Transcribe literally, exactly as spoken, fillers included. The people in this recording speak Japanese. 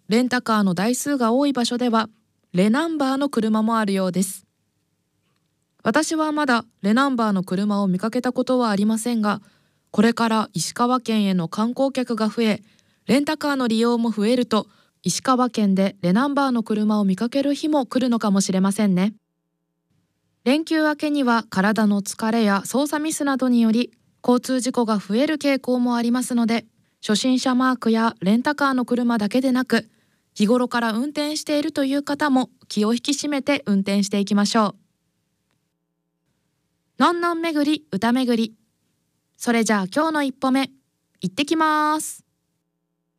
レンタカーの台数が多い場所ではレナンバーの車もあるようです。私はまだレナンバーの車を見かけたことはありませんが、これから石川県への観光客が増え、レンタカーの利用も増えると、石川県でレナンバーの車を見かける日も来るのかもしれませんね。連休明けには体の疲れや操作ミスなどにより交通事故が増える傾向もありますので、初心者マークやレンタカーの車だけでなく、日頃から運転しているという方も気を引き締めて運転していきましょう。のんのん巡り歌巡り。それじゃあ今日の一歩目、行ってきます。